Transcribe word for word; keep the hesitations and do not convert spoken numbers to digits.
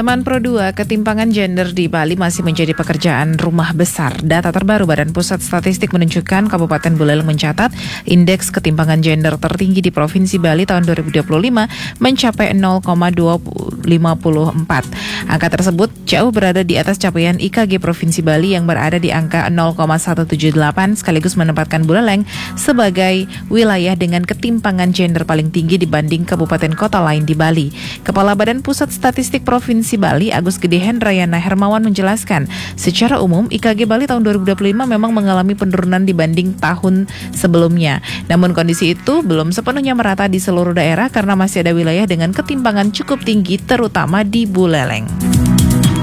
Teman Pro dua, ketimpangan gender di Bali masih menjadi pekerjaan rumah besar. Data terbaru Badan Pusat Statistik menunjukkan Kabupaten Buleleng mencatat indeks ketimpangan gender tertinggi di Provinsi Bali tahun dua ribu dua puluh lima mencapai nol koma dua lima empat. Angka tersebut jauh berada di atas capaian I K G Provinsi Bali yang berada di angka nol koma satu tujuh delapan, sekaligus menempatkan Buleleng sebagai wilayah dengan ketimpangan gender paling tinggi dibanding kabupaten kota lain di Bali. Kepala Badan Pusat Statistik Provinsi Bali, Agus Gede Hendrayana Hermawan menjelaskan, secara umum I K G Bali tahun dua ribu dua puluh lima memang mengalami penurunan dibanding tahun sebelumnya. Namun kondisi itu belum sepenuhnya merata di seluruh daerah karena masih ada wilayah dengan ketimpangan cukup tinggi terutama di Buleleng.